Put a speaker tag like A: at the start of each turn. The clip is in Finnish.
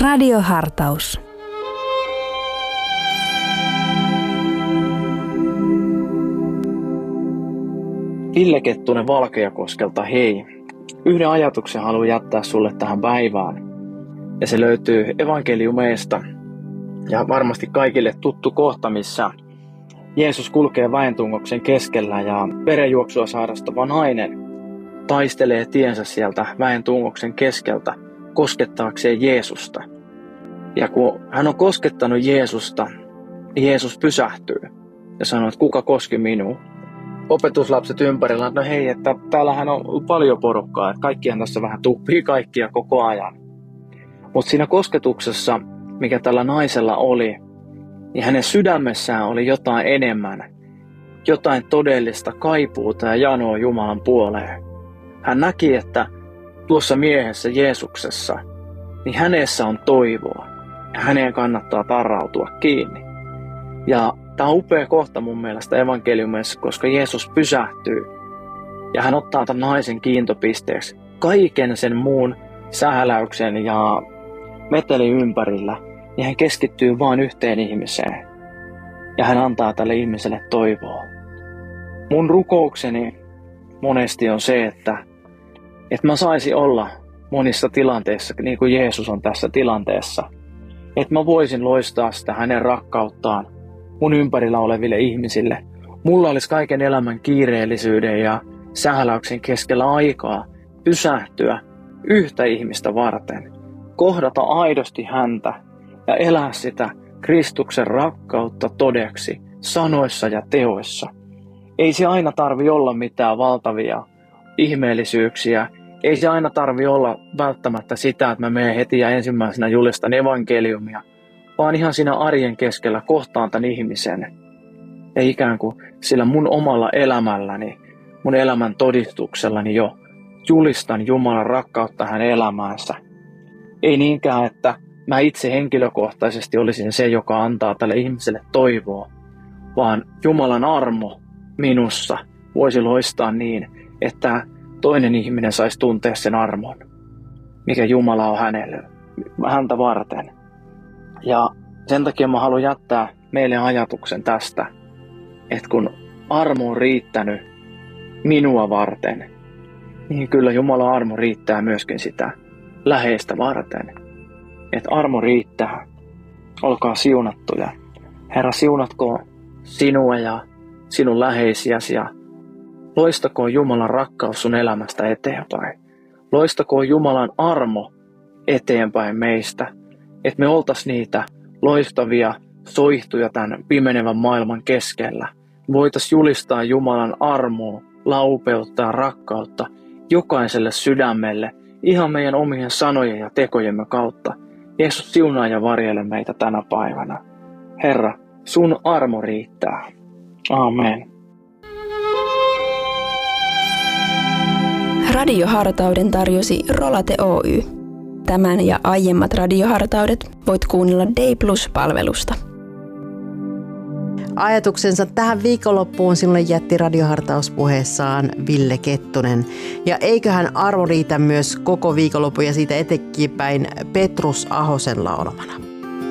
A: Radiohartaus.
B: Ville Kettunen Valkeakoskelta, hei. Yhden ajatuksen haluan jättää sulle tähän päivään. Ja se löytyy evankeliumeista. Ja varmasti kaikille tuttu kohta, missä Jeesus kulkee väentungoksen keskellä ja verenjuoksua sairastava nainen taistelee tiensä sieltä väentungoksen keskeltä koskettaakseen Jeesusta. Ja kun hän on koskettanut Jeesusta, niin Jeesus pysähtyy ja sanoo, että kuka koski minua. Opetuslapset ympärillä, että no hei, että täällähän on paljon porukkaa, että kaikkihan tässä vähän tuppii kaikkia koko ajan. Mutta siinä kosketuksessa, mikä tällä naisella oli, niin hänen sydämessään oli jotain enemmän, jotain todellista kaipuuta ja janoa Jumalan puoleen. Hän näki, että tuossa miehessä Jeesuksessa, niin hänessä on toivoa ja häneen kannattaa tarrautua kiinni. Ja tämä on upea kohta mun mielestä evankeliumissa, koska Jeesus pysähtyy ja hän ottaa tämän naisen kiintopisteeksi kaiken sen muun sähäläyksen ja metelin ympärillä, ja hän keskittyy vain yhteen ihmiseen ja hän antaa tälle ihmiselle toivoa. Mun rukoukseni monesti on se, että mä saisin olla monissa tilanteissa niin kuin Jeesus on tässä tilanteessa. Että mä voisin loistaa sitä hänen rakkauttaan mun ympärillä oleville ihmisille. Mulla olisi kaiken elämän kiireellisyyden ja sähäläyksen keskellä aikaa pysähtyä yhtä ihmistä varten. Kohdata aidosti häntä ja elää sitä Kristuksen rakkautta todeksi sanoissa ja teoissa. Ei se aina tarvi olla mitään valtavia ihmeellisyyksiä. Ei se aina tarvi olla välttämättä sitä, että mä menen heti ja ensimmäisenä julistan evankeliumia, vaan ihan siinä arjen keskellä kohtaan tämän ihmisen. Ja ikään kuin sillä mun omalla elämälläni, mun elämän todistuksellani jo julistan Jumalan rakkautta hänen elämäänsä. Ei niinkään, että mä itse henkilökohtaisesti olisin se, joka antaa tälle ihmiselle toivoa, vaan Jumalan armo minussa voisi loistaa niin, että toinen ihminen saisi tuntea sen armon, mikä Jumala on häntä varten. Ja sen takia mä haluan jättää meille ajatuksen tästä, että kun armo on riittänyt minua varten, niin kyllä Jumalan armo riittää myöskin sitä läheistä varten. Että armo riittää. Olkaa siunattuja. Herra, siunatkoon sinua ja sinun läheisiäsi ja loistakoon Jumalan rakkaus sun elämästä eteenpäin. Loistakoon Jumalan armo eteenpäin meistä. Että me oltaisiin niitä loistavia soihtuja tämän pimenevän maailman keskellä. Voitaisiin julistaa Jumalan armoa, laupeutta ja rakkautta jokaiselle sydämelle ihan meidän omien sanojen ja tekojemme kautta. Jeesus, siunaa ja varjele meitä tänä päivänä. Herra, sun armo riittää. Amen.
A: Radiohartauden tarjosi Rolate Oy. Tämän ja aiemmat radiohartaudet voit kuunnella Day Plus-palvelusta.
C: Ajatuksensa tähän viikonloppuun sinulle jätti radiohartauspuheessaan Ville Kettunen. Ja eiköhän arvo riitä myös koko viikonloppu ja siitä eteenpäin Petrus Ahosen laulamana.